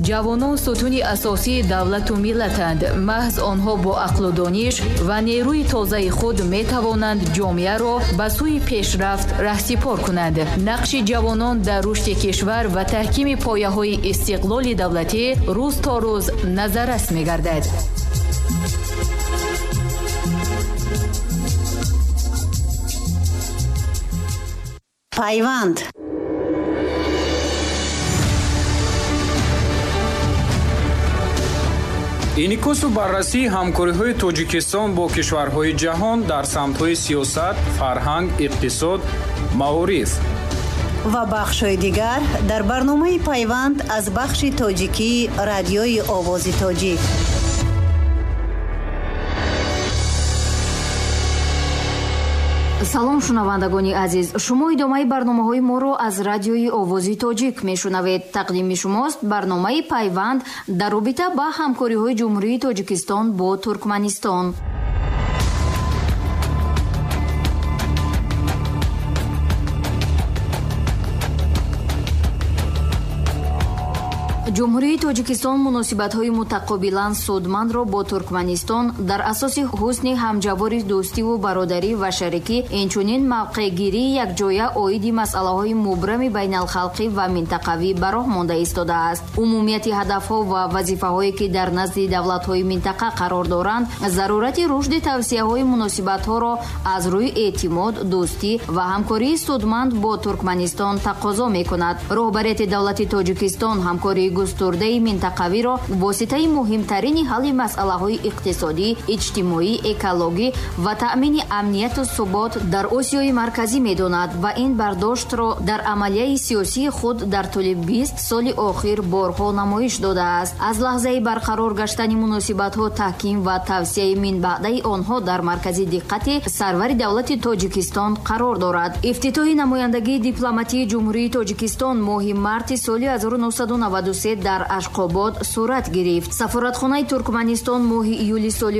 ҷавонон сутуни асосии давлату миллатанд. маҳз онҳо бо ақлу дониш ва нерӯи тозаи худ метавонанд ҷомеаро ба сӯи пешрафт раҳсипор кунанд. нақши ҷавонон дар рушди кишвар ва таҳкими пояҳои истиқлоли давлатӣ рӯз то рӯз назаррас мегардад. пайванд. инъикосу баррасии ҳамкориҳои тоҷикистон бо кишварҳои ҷаҳон дар самтҳои сиёсат, фарҳанг, иқтисод, маориф ва бахшҳои дигар дар барномаи пайванд аз бахши тоҷикии радиои овози тоҷик. салом шунавандагони азиз, шумо идомаи барномаҳои моро аз радиои овози тоҷик мешунавед. тақдими шумост барномаи пайванд дар робита ба ҳамкориҳои ҷумҳурии тоҷикистон бо туркманистон. ҷумҳурии тоҷикистон муносибатҳои мутақобилан судмандро бо туркманистон дар асоси ҳусни ҳамҷавори дӯстиву бародарӣ ва шарикӣ, инчунин мавқеъгирии якҷоя оиди масъалаҳои мубрами байналхалқӣ ва минтақавӣ ба роҳ монда истодааст. умумияти ҳадафҳо ва вазифаҳое ки дар назди давлатҳои минтақа қарор доранд, зарурати рушди тавсияҳои муносибатҳоро аз рӯи эътимод, дӯстӣ ва ҳамкории судманд бо туркманистон тақозо мекунад. роҳбарияти давлати тоҷикистон ҳамкории густурдаи минтақавиро воситаи муҳимтарини ҳалли масъалаҳои иқтисодӣ, иҷтимоӣ, экологӣ ва таъмини амнияту субот дар Осиёи марказӣ медонад ва ин бардоштро дар амалияи сиёсии худ дар тӯли 20 соли охир борҳо намоиш додааст. аз лаҳзаи барқарор гаштани муносибатҳо, таҳким ва тавсияи минбаъдаи онҳо дар маркази диққати сарвари давлати тоҷикистон қарор дорад. ифтитоҳи намояндагии дипломатии ҷумҳурии тоҷикистон моҳи марти соли 1993 дар Ашқобод сурат гирифт. Сафоратхонаи Туркманистон моҳи июли соли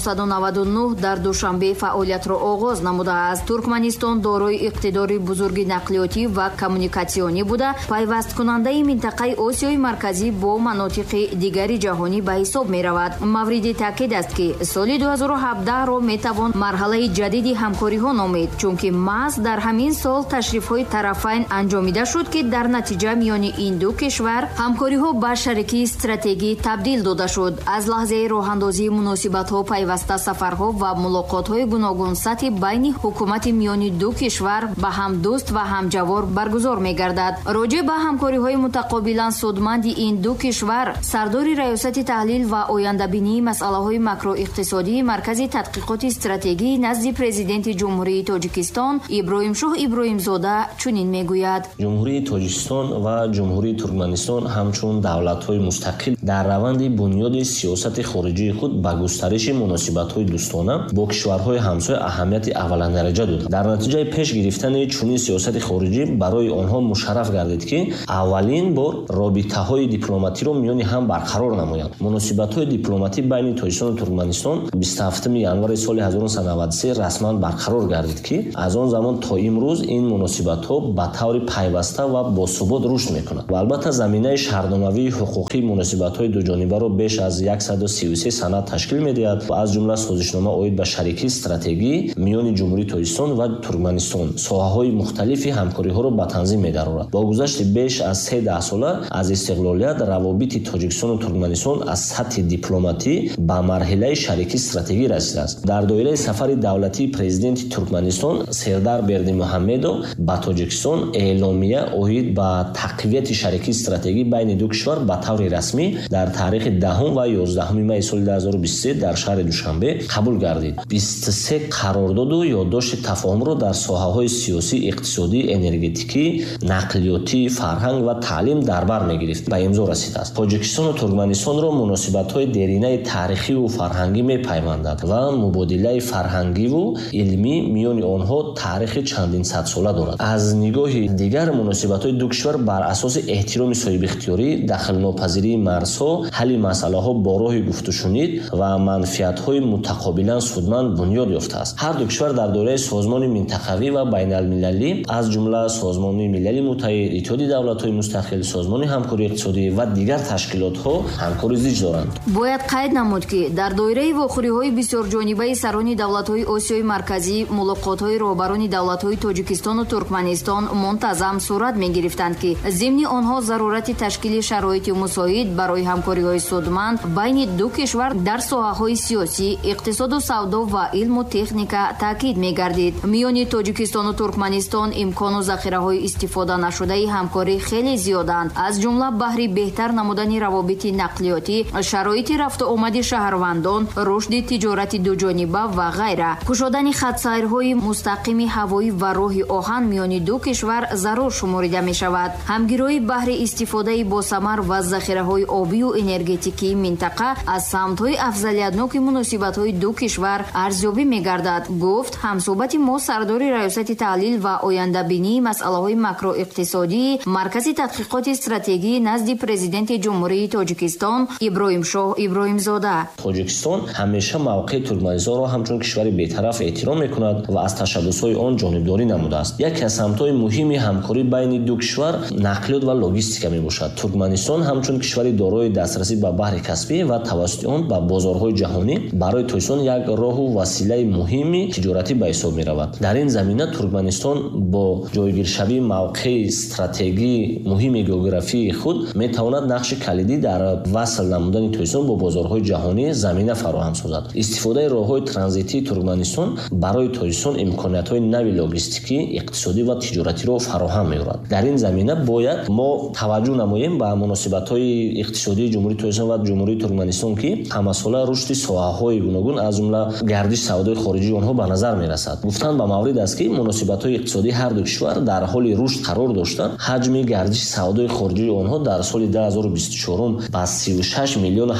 1999 дар Душанбе фаъолиятро оғоз намудааст. Туркманистон дорои иқтидори бузурги нақлиётӣ ва коммуникатсионӣ буда, пайвасткунандаи минтақаи Осиёи марказӣ бо манотиқи дигари ҷаҳонӣ ба ҳисоб меравад. мавриди таъкид аст, ки соли 2017-ро метавон марҳалаи ҷадиди ҳамкориҳо номид, чунки маҳз дар ҳамин сол ташрифҳои тарафайн анҷомида шуд, ки дар натиҷа миёни ин ду кишвар ҳамкориҳо ба шарикии стратегӣ табдил дода шуд. аз лаҳзаи роҳандозии муносибатҳо пайваста сафарҳо ва мулоқотҳои гуногун сатҳи байни ҳукумати миёни ду кишвар ба ҳамдӯст ва ҳамҷавор баргузор мегардад. роҷеъ ба ҳамкориҳои мутақобилан судманди ин ду кишвар, сардори раёсати таҳлил ва ояндабинии масъалаҳои макроиқтисодии маркази тадқиқоти стратегии назди президенти ҷумҳурии тоҷикистон Иброҳимшоҳ Иброҳимзода чунин мегӯяд: ҷумҳурии тоҷикистон ва ҷумҳурии туркманистон ҳамчун давлатҳои мустақил дар раванди бунёди сиёсати хориҷии худ ба густариши муносибатҳои дӯстона бо кишварҳои ҳамсоя аҳамияти авваландараҷа доданд. дар натиҷаи пеш гирифтани чунин сиёсати хориҷӣ барои онҳо мушарраф гардид, ки аввалин бор робитаҳои дипломатиро миёни ҳам барқарор намоянд. муносибатҳои дипломатӣ байни Тоҷикистону Туркманистон 27 январи соли 1993 расман барқарор гардид, ки аз он замон то имрӯз ин муносибатҳо ба таври пайваста ва босубот рушд мекунанд. ва албатта заминаи шаҳрномавии ҳуқуқии муносибатҳои дуҷонибаро беш аз 133 санад ташкил медиҳад ва аз ҷумла созишнома оид ба шарикии стратегӣ миёни ҷумҳурии Тоҷикистон ва Туркманистон соҳаҳои мухталифи ҳамкориҳоро ба танзим медарорад. бо гузашти беш аз 13 сола аз истиқлолият, равобити Тоҷикистону Туркманистон аз сатҳи дипломатӣ ба марҳилаи шарикии стратегӣ расидааст. дар доираи сафари давлатии президенти Туркманистон Сердар Бердимуҳаммедов ба Тоҷикистон эъломия оид ба тақвияти шарикии стратегӣ байни ду кишвар ба таври расмӣ дар таърихи 10 ва 11 майи соли 2023 дар шаҳри Душанбе қабул гардид. 23 қарордоду ёддошти тафоҳумро дар соҳаҳои сиёсӣ, иқтисодӣ, энергетикӣ, нақлиётӣ, фарҳанг ва таълим дар бар мегирифт ба имзо расидааст. Тоҷикистону Туркманистонро муносибатҳои деринаи таърихиву фарҳангӣ мепайвандад ва мубодилаи фарҳангиву илмӣ миёни онҳо таърихи чандин садсола дорад. аз нигоҳи дигар муносибатҳои ду кишвар бар асоси эҳтироми соҳибихтиёрӣ همکاری، دخالناپذیری مرزها، حل مسائل‌ها با راه گفت‌وشنید و منفعت‌های متقابلا سودمند بنیاد یافته است. هر دو کشور در دوره سازمان منطقوی و بین‌المللی از جمله سازمان ملل متحد، اتحاد دولت‌های مستقل، سازمان همکاری اقتصادی و دیگر تشکیلات‌ها همکاری زیج دارند. باید قید نمود که در دایره واخوری‌های بسیار جانبه سران دولت‌های آسیای مرکزی ملاقات‌های راهبران دولت‌های تاجیکستان و ترکمنستان منتظم صورت می‌گرفتند که ضمن آنها ضرورت تشکیل شرایط مساعد برای همکاری‌های سودمند بین دو کشور در ساحه‌های سیاسی، اقتصاد و سودا و علم و تکنیک تاکید می‌گردید. میان تاجیکستان و ترکمنستان امکان و ذخیره‌های استفاده نشده همکاری خیلی زیادند، از جمله بهره بهتر نمودن روابط نقلیاتی، شرایط رفت و آمد شهروندان، رشد تجارت دو جانبه و غیره. گشودن خط سیرهای مستقیم هوایی و راه آهن میان دو کشور ضرور شمرده می شود. همگرایی بهره استفاده با ثمر و ذخیره‌های آبی و انرژتیکی منطقه از سمت‌های افضلیت‌ناک مناسبت‌های دو کشور ارزیابی می‌گردد، گفت همصحبت ما سردار ریاست تحلیل و آینده‌بینی مسائل ماکرو اقتصادی مرکز تحقیقات استراتژی نزد پرزیدنت جمهوری تاجیکستان ابراهیم شاه ابراهیم زاده. تاجیکستان همیشه موقع ترکمنستان را همچون کشور بی‌طرف احترام می‌کند و از تشبس‌های آن جانبداری نموده است. یکی از سمت‌های مهم همکاری بین دو کشور نقلیات و لوجستیک میباشد. ترکمنستان همچون کشوری دارای دسترسی به بحر کاسپی و توسط آن به بازارهای جهانی برای تاجیکستان یک راه و وسیله مهمی تجارتی به حساب می‌رود. در این زمینه ترکمنستان با جایگیرشوی موقع استراتژی مهم گئوگرافی خود میتواند نقش کلیدی در وصل نمودن تاجیکستان با بازارهای جهانی زمینه فراهم سازد. استفاده راههای ترانزیتی ترکمنستان برای تاجیکستان امکانات‌های نوی لوجستیکی، اقتصادی و تجارتی را فراهم می‌آورد. در این زمینه باید ما توجه نماییم به مناسبت‌های اقتصادی جمهوری تاجیکستان و جمهوری ترکمنستان که همساله رشد ساحه‌های گوناگون از جمله گردش سودای خارجی آنها به نظر می‌رسد. گفتن به مورد است که مناسبت‌های اقتصادی هر دو کشور در حال رشد قرار داشتند. حجم گردش سودای خارجی آنها در سال 2024 به 36 میلیون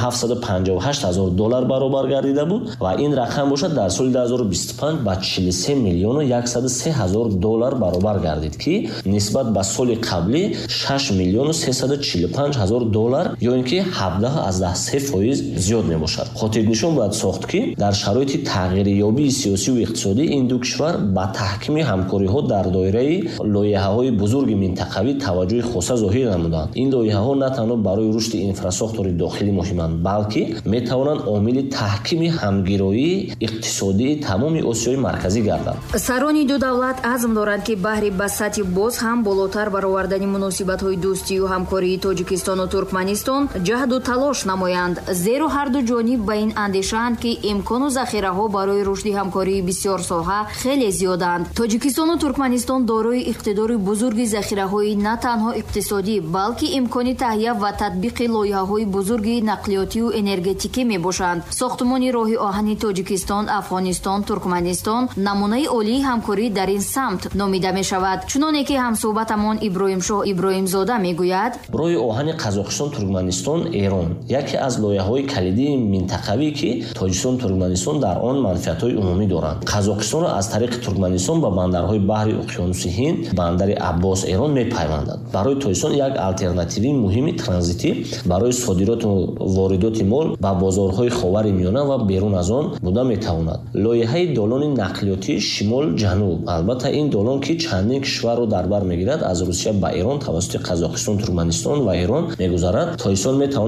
758 هزار دلار برابر گردیده بود و این رقم باشد در سال 2025 به 43 میلیون 103 هزار دلار برابر گردید که نسبت به سال قبلی 6 میلیون 345 هزار دلار یا اینکه 17.3% زیاد میباشد. خاطر نشان باید ساخت که در شرایط تغییر یابی سیاسی و اقتصادی این دو کشور با تحکیم همکاری‌ها در دایره لایحه‌های بزرگ منطقوی توجه خاص ظاهر نمودند. این لایحه‌ها نه تنها برای رشد اینفراستراکتور داخلی مهمند، بلکه میتوانند عامل تحکیم همگرایی اقتصادی تمام آسیای مرکزی گردند. سران دو دولت عزم دارند که بهره به سطح باز هم بالاتر برآوردن مناسبت‌های دوستی و همکاری تاجیکستان و ترکمنستان جهد و تلاش نمایند، زیرا هر دو جانب به این اندیشه‌اند که امکان و ذخیره‌ها برای رشد همکاری بسیار ساحه خیلی زیادند. تاجیکستان و ترکمنستان دارای اقتدار بزرگ ذخیره‌های نه تنها اقتصادی بلکه امکان تهیه و تطبیق لایحه‌های بزرگ نقلیاتی و انرژتیکی میباشند. ساختمان راه آهن تاجیکستان، افغانستان، ترکمنستان نمونه عالی همکاری در این سمت نامیده می شود. چنانه که همصحبتمان ابراهیم شاه ابراهیم زاده میگوید، راه آهن قزاقستان، ترکمنستان، ایران یکی از لایحه‌های کلیدی منطقوی که تاجیکستان، ترکمنستان در آن منفعت‌های عمومی دارند. قزاقستان را از طریق ترکمنستان با بندرهای بحر اقیانوس هند، بندر عباس ایران میپیوندند. برای تاجیکستان یک آلترناتیو مهم ترانزیتی برای صادرات و واردات مال به بازارهای خاورمیانه و بیرون از آن بوده میتواند. لایحه دالان نقلیاتی شمال جنوب، البته این دالان که چندین کشور را در بر میگیرد، از روسیه به ایران توسط قزاقستان، ترکمنستان و ایران میگذرد. تاجیکستان میتواند